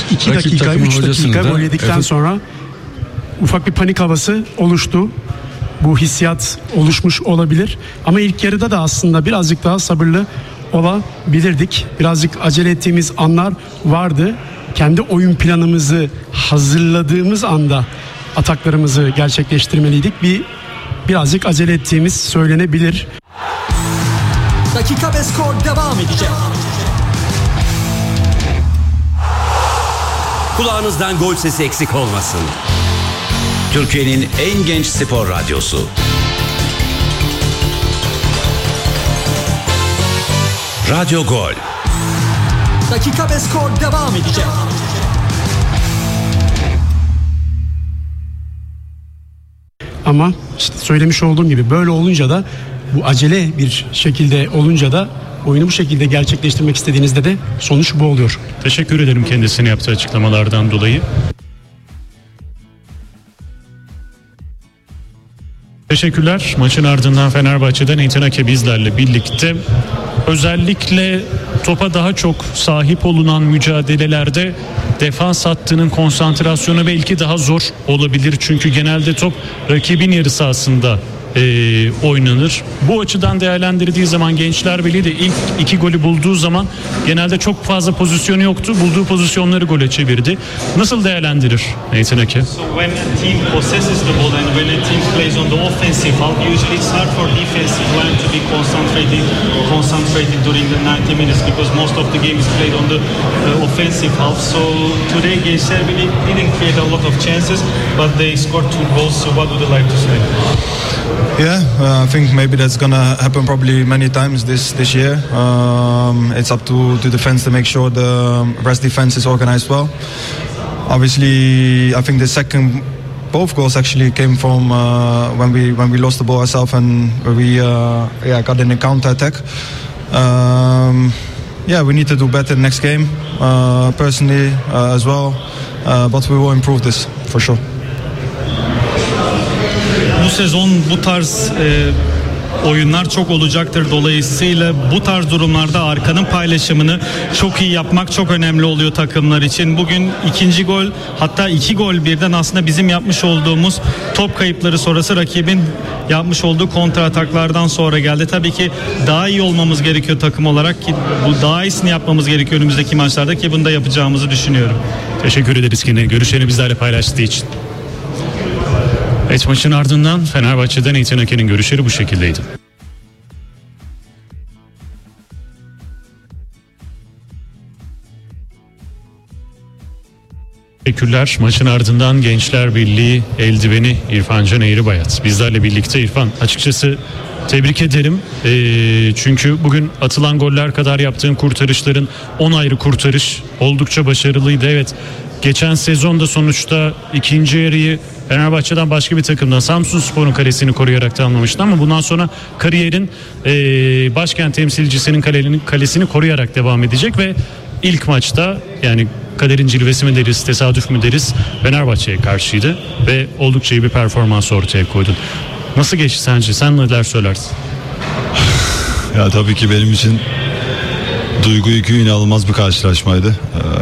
2 dakika, 3 dakika gol yedikten sonra ufak bir panik havası oluştu. Bu hissiyat oluşmuş olabilir. Ama ilk yarıda da aslında birazcık daha sabırlı olabilirdik. Birazcık acele ettiğimiz anlar vardı. Kendi oyun planımızı hazırladığımız anda ataklarımızı gerçekleştirmeliydik. Birazcık acele ettiğimiz söylenebilir. Dakika ve skor devam edecek. Kulağınızdan gol sesi eksik olmasın. Türkiye'nin en genç spor radyosu. Radyo Gol. Dakika ve skor devam edecek. Ama işte söylemiş olduğum gibi böyle olunca da, bu acele bir şekilde olunca da, oyunu bu şekilde gerçekleştirmek istediğinizde de sonuç bu oluyor. Teşekkür ederim kendisine yaptığı açıklamalardan dolayı. Teşekkürler. Maçın ardından Fenerbahçe'den Ethan Ake bizlerle birlikte. Özellikle topa daha çok sahip olunan mücadelelerde defans hattının konsantrasyonu belki daha zor olabilir. Çünkü genelde top rakibin yarı sahasında oynanır. Bu açıdan değerlendirdiği zaman Gençler Birliği de ilk 2 golü bulduğu zaman genelde çok fazla pozisyonu yoktu. Bulduğu pozisyonları gole çevirdi. Nasıl değerlendirir Ethan Ake? So when a team possesses the ball and when a team plays on the offensive half, usually it's hard for defensive line to be concentrated during the 90 minutes because most of the game is played on the offensive half. So today Gençler Birliği didn't create a lot of chances, but they scored 2 goals. So what would you like to say? Yeah, I think maybe that's gonna happen probably many times this year. It's up to the defense to make sure the rest defense is organized well. Obviously, I think both goals actually came from when we lost the ball ourselves and we got in a counter attack. We need to do better next game, personally as well. But we will improve this for sure. Bu sezon bu tarz oyunlar çok olacaktır. Dolayısıyla bu tarz durumlarda arkanın paylaşımını çok iyi yapmak çok önemli oluyor takımlar için. Bugün 2. gol, hatta 2 gol birden aslında bizim yapmış olduğumuz top kayıpları sonrası rakibin yapmış olduğu kontra ataklardan sonra geldi. Tabii ki daha iyi olmamız gerekiyor takım olarak ki bu daha iyisini yapmamız gerekiyor önümüzdeki maçlarda ki bunu da yapacağımızı düşünüyorum. Teşekkür ederiz kendine. Görüşlerini bizlerle paylaştığı için. Evet, maçın ardından Fenerbahçe'den Ethan Ake'nin görüşleri bu şekildeydi. Teşekkürler. Maçın ardından Gençler Birliği eldiveni İrfan Can Eğribayat bizlerle birlikte. İrfan, açıkçası tebrik ederim. Çünkü bugün atılan goller kadar yaptığın kurtarışların 10 ayrı kurtarış oldukça başarılıydı. Evet, geçen sezonda sonuçta ikinci yarıyı Fenerbahçe'den başka bir takımdan, Samsunspor'un kalesini koruyarak tamamlamıştı ama bundan sonra kariyerin başkent temsilcisinin kalesini koruyarak devam edecek ve ilk maçta, yani kaderin cilvesi mi deriz, tesadüf mü deriz, Fenerbahçe'ye karşıydı ve oldukça iyi bir performans ortaya koydun. Nasıl geçti sence? Sen neler söylersin? Ya tabii ki benim için duygu yükü inanılmaz bir karşılaşmaydı.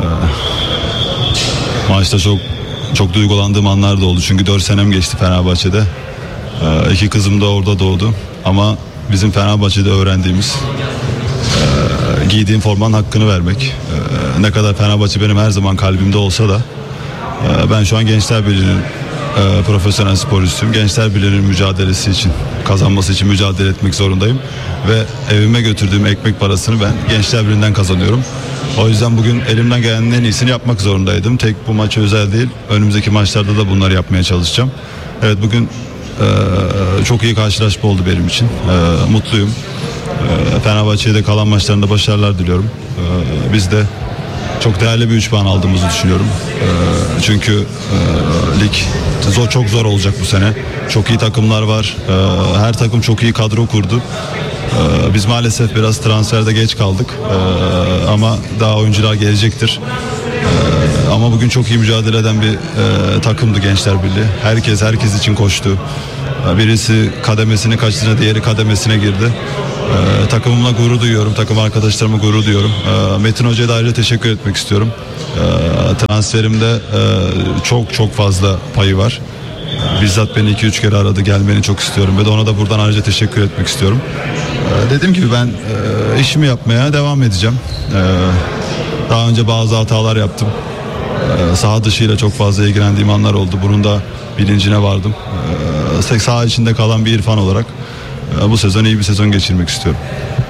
Maçta çok duygulandığım anlar da oldu. Çünkü 4 senem geçti Fenerbahçe'de. 2 kızım da orada doğdu. Ama bizim Fenerbahçe'de öğrendiğimiz giydiğim formanın hakkını vermek. Ne kadar Fenerbahçe benim her zaman kalbimde olsa da ben şu an Gençler Birliği'nin profesyonel sporcusuyum. Gençler Birliği'nin mücadelesi için, kazanması için mücadele etmek zorundayım. Ve evime götürdüğüm ekmek parasını ben Gençler Birliği'nden kazanıyorum. O yüzden bugün elimden gelenin en iyisini yapmak zorundaydım. Tek bu maça özel değil, önümüzdeki maçlarda da bunları yapmaya çalışacağım. Evet, bugün çok iyi karşılaşma oldu benim için. Mutluyum. Fenerbahçe'ye de kalan maçlarında başarılar diliyorum. Biz de çok değerli bir 3 puan aldığımızı düşünüyorum. Çünkü lig çok zor olacak bu sene. Çok iyi takımlar var. Her takım çok iyi kadro kurdu. Biz maalesef biraz transferde geç kaldık. Ama daha oyuncular gelecektir. Ama bugün çok iyi mücadele eden bir takımdı Gençler Birliği. Herkes için koştu. Birisi kademesini kaçtığında diğeri kademesine girdi. Takımımla gurur duyuyorum. Takım arkadaşlarıma gurur duyuyorum. Metin Hoca'ya da ayrıca teşekkür etmek istiyorum. Transferimde çok fazla payı var. Bizzat beni 2-3 kere aradı, gelmeni çok istiyorum ve de ona da buradan ayrıca teşekkür etmek istiyorum. Dediğim gibi ben işimi yapmaya devam edeceğim. Daha önce bazı hatalar yaptım. Saha dışıyla çok fazla ilgilendiğim anlar oldu. Bunun da bilincine vardım. Saha içinde kalan bir İrfan olarak bu sezon iyi bir sezon geçirmek istiyorum.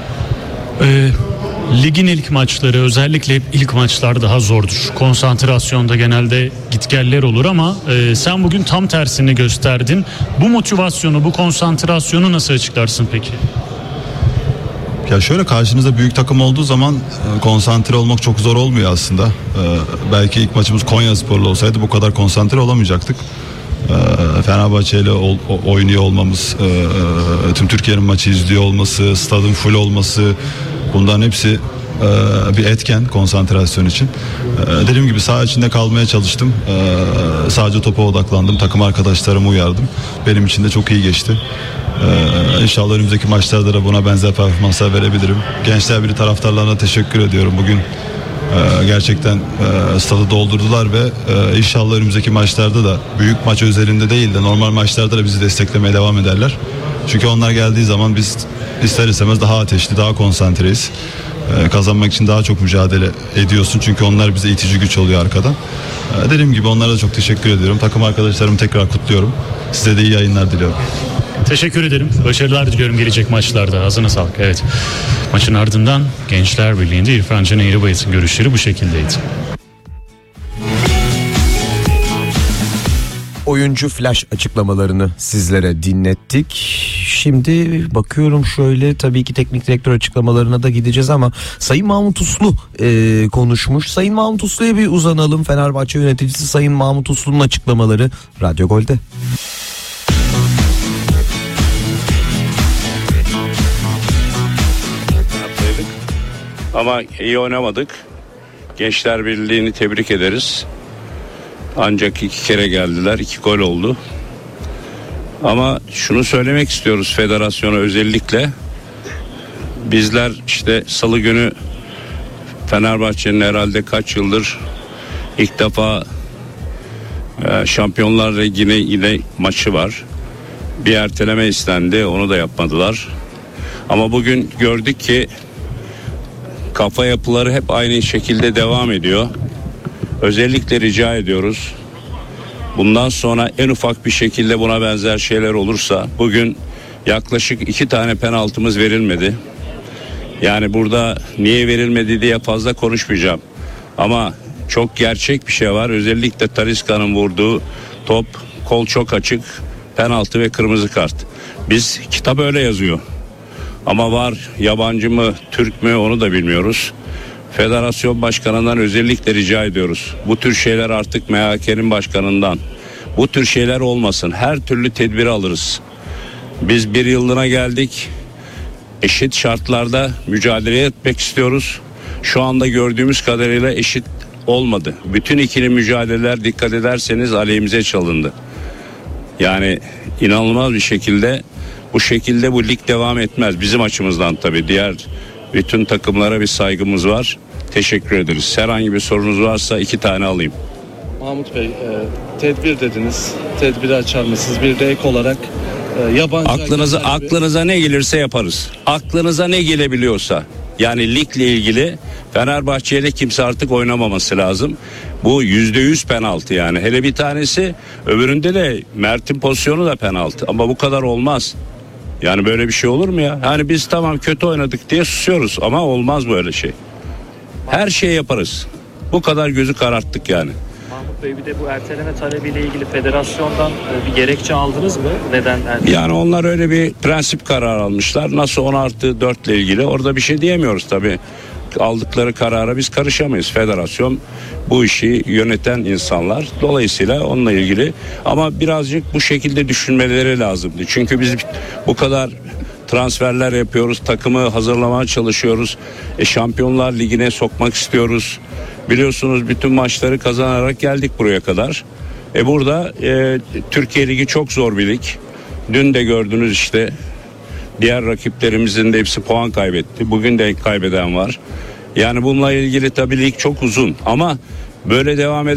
Ligin ilk maçları, özellikle hep ilk maçlar daha zordur. Konsantrasyonda genelde gitgeller olur ama sen bugün tam tersini gösterdin. Bu motivasyonu, bu konsantrasyonu nasıl açıklarsın peki? Ya şöyle, karşınızda büyük takım olduğu zaman konsantre olmak çok zor olmuyor aslında. Belki ilk maçımız Konyaspor'la olsaydı bu kadar konsantre olamayacaktık. Fenerbahçe ile oynuyor olmamız, tüm Türkiye'nin maçı izliyor olması, stadın full olması, bunların hepsi bir etken konsantrasyon için. Dediğim gibi saha içinde kalmaya çalıştım. Sadece topa odaklandım. Takım arkadaşlarımı uyardım. Benim için de çok iyi geçti. İnşallah önümüzdeki maçlarda da buna benzer performanslar verebilirim. Gençler Birliği taraftarlarına teşekkür ediyorum. Bugün gerçekten stadı doldurdular ve inşallah önümüzdeki maçlarda da, büyük maç özelinde değil de normal maçlarda da bizi desteklemeye devam ederler. Çünkü onlar geldiği zaman biz ister istemez daha ateşli, daha konsantreyiz. Kazanmak için daha çok mücadele ediyorsun çünkü onlar bize itici güç oluyor arkadan. Dediğim gibi onlara da çok teşekkür ediyorum. Takım arkadaşlarımı tekrar kutluyorum. Size de iyi yayınlar diliyorum. Teşekkür ederim. Başarılar diliyorum gelecek maçlarda. Ağzına sağlık. Evet. Maçın ardından Gençler Birliği'nde İrfan Can Eğribayat'ın görüşleri bu şekildeydi. Oyuncu flash açıklamalarını sizlere dinlettik. Şimdi bakıyorum şöyle, tabii ki teknik direktör açıklamalarına da gideceğiz ama Sayın Mahmut Uslu konuşmuş. Sayın Mahmut Uslu'ya bir uzanalım. Fenerbahçe yöneticisi Sayın Mahmut Uslu'nun açıklamaları Radyo Gol'de. Ama iyi oynamadık. Gençler Birliği'ni tebrik ederiz. Ancak 2 kere geldiler. 2 gol oldu. Ama şunu söylemek istiyoruz federasyona özellikle. Bizler işte salı günü Fenerbahçe'nin herhalde kaç yıldır ilk defa Şampiyonlar Ligi'ne yine maçı var. Bir erteleme istendi. Onu da yapmadılar. Ama bugün gördük ki kafa yapıları hep aynı şekilde devam ediyor. Özellikle rica ediyoruz. Bundan sonra en ufak bir şekilde buna benzer şeyler olursa, bugün yaklaşık 2 tane penaltımız verilmedi. Yani burada niye verilmedi diye fazla konuşmayacağım. Ama çok gerçek bir şey var. Özellikle Talisca'nın vurduğu top, kol çok açık, penaltı ve kırmızı kart. Biz kitap öyle yazıyor. Ama var, yabancı mı, Türk mü onu da bilmiyoruz. Federasyon başkanından özellikle rica ediyoruz. Bu tür şeyler artık MHK'nin başkanından. Bu tür şeyler olmasın. Her türlü tedbiri alırız. Biz bir yıllığına geldik. Eşit şartlarda mücadele etmek istiyoruz. Şu anda gördüğümüz kadarıyla eşit olmadı. Bütün ikili mücadeleler dikkat ederseniz aleyhimize çalındı. Yani inanılmaz bir şekilde bu şekilde bu lig devam etmez. Bizim açımızdan tabii, diğer bütün takımlara bir saygımız var. Teşekkür ederiz. Herhangi bir sorunuz varsa 2 tane alayım. Mahmut Bey, tedbir dediniz. Tedbiri açar mısınız? Bir de ek olarak yabancı... Aklınıza ne gelirse yaparız. Aklınıza ne gelebiliyorsa. Yani ligle ilgili Fenerbahçe'yle kimse artık oynamaması lazım. Bu %100 penaltı yani. Hele bir tanesi, öbüründe de Mert'in pozisyonu da penaltı. Ama bu kadar olmaz. Yani böyle bir şey olur mu ya? Hani biz tamam kötü oynadık diye susuyoruz ama olmaz böyle şey. Her şeyi yaparız. Bu kadar gözü kararttık yani. Mahmut Bey, bir de bu erteleme talebiyle ilgili federasyondan bir gerekçe aldınız mı? Neden erteleme? Yani onlar öyle bir prensip kararı almışlar. Nasıl 10+4 ile ilgili orada bir şey diyemiyoruz tabii. Aldıkları karara biz karışamayız. Federasyon bu işi yöneten insanlar. Dolayısıyla onunla ilgili, ama birazcık bu şekilde düşünmeleri lazımdı. Çünkü biz bu kadar transferler yapıyoruz. Takımı hazırlamaya çalışıyoruz. Şampiyonlar Ligi'ne sokmak istiyoruz. Biliyorsunuz bütün maçları kazanarak geldik buraya kadar. Burada Türkiye Ligi çok zor bir lig. Dün de gördünüz işte, diğer rakiplerimizin de hepsi puan kaybetti. Bugün de kaybeden var. Yani bununla ilgili tabii lig çok uzun ama böyle devam